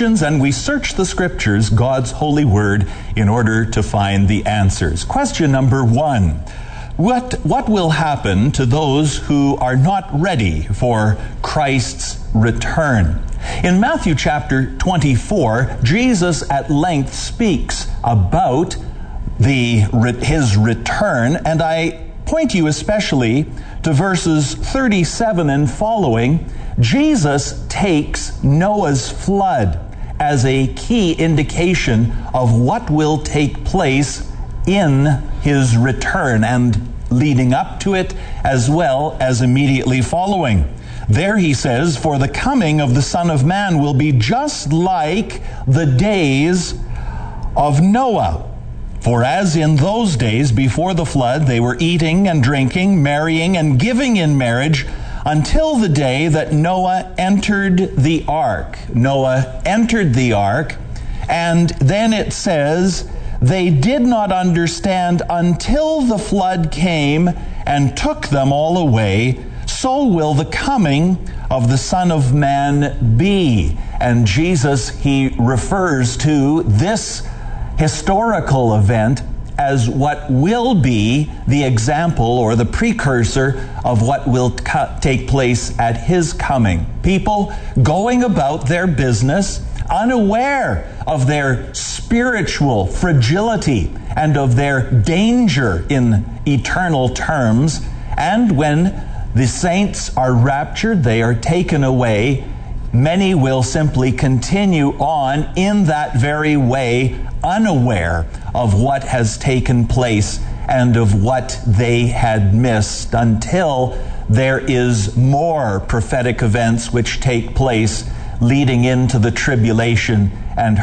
And we search the Scriptures, God's holy word, in order to find the answers. Question number 1. What will happen to those who are not ready for Christ's return? In Matthew chapter 24, Jesus at length speaks about his return, and I point you especially to verses 37 and following. Jesus takes Noah's flood as a key indication of what will take place in his return and leading up to it, as well as immediately following. There he says, "For the coming of the Son of Man will be just like the days of Noah. For as in those days before the flood they were eating and drinking, marrying and giving in marriage, until the day that Noah entered the ark." Noah entered the ark, and then it says, "They did not understand until the flood came and took them all away. So will the coming of the Son of Man be." And Jesus, he refers to this historical event as what will be the example or the precursor of what will take place at his coming. People going about their business, unaware of their spiritual fragility and of their danger in eternal terms. And when the saints are raptured, they are taken away, many will simply continue on in that very way, unaware of what has taken place and of what they had missed, until there is more prophetic events which take place leading into the tribulation and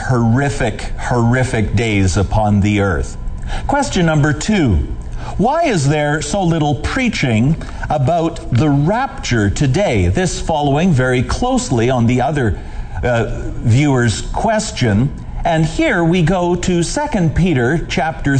horrific days upon the earth. Question number 2. Why is there so little preaching about the rapture today? This following very closely on the other viewer's question. And here we go to 2 Peter chapter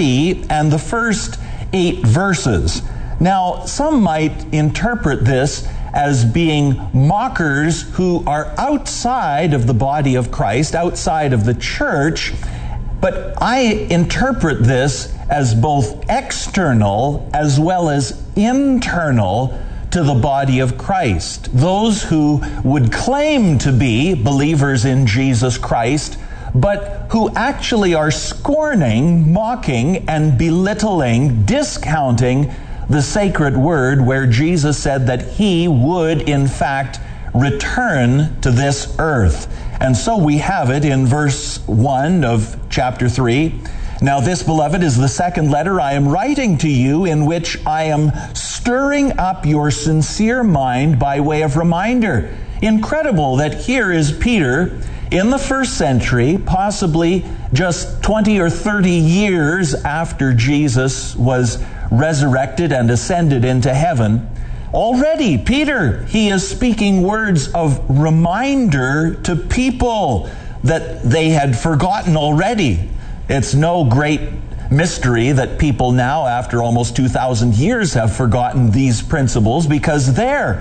3 and the first 8 verses. Now, some might interpret this as being mockers who are outside of the body of Christ, outside of the church, but I interpret this as both external as well as internal to the body of Christ. Those who would claim to be believers in Jesus Christ, but who actually are scorning, mocking, and belittling, discounting the sacred word where Jesus said that he would, in fact, return to this earth. And so we have it in verse 1 of chapter 3. "Now this, beloved, is the second letter I am writing to you, in which I am stirring up your sincere mind by way of reminder." Incredible that here is Peter in the first century, possibly just 20 or 30 years after Jesus was resurrected and ascended into heaven. Already, Peter, he is speaking words of reminder to people that they had forgotten already. It's no great mystery that people now, after almost 2,000 years, have forgotten these principles, because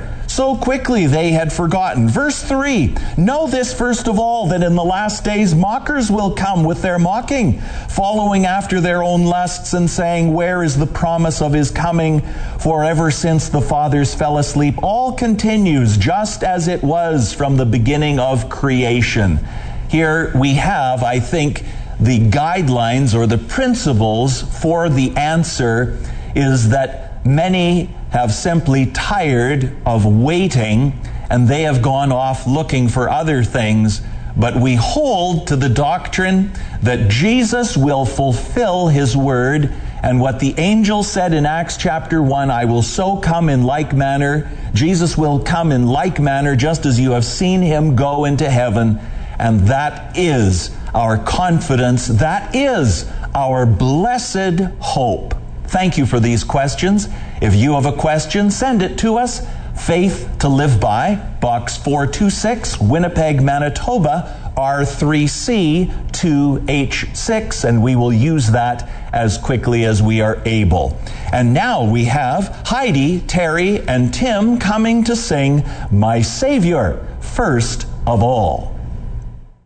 so quickly they had forgotten. Verse 3, "Know this first of all, that in the last days mockers will come with their mocking, following after their own lusts, and saying, 'Where is the promise of his coming? For ever since the fathers fell asleep, all continues just as it was from the beginning of creation.'" Here we have, I think, the guidelines or the principles for the answer is that many have simply tired of waiting, and they have gone off looking for other things. But we hold to the doctrine that Jesus will fulfill his word, and what the angel said in Acts chapter 1, "I will so come in like manner." Jesus will come in like manner, just as you have seen him go into heaven. And that is our confidence. That is our blessed hope. Thank you for these questions. If you have a question, send it to us. Faith to Live By, Box 426, Winnipeg, Manitoba, R3C 2H6, and we will use that as quickly as we are able. And now we have Heidi, Terry, and Tim coming to sing "My Savior First of All."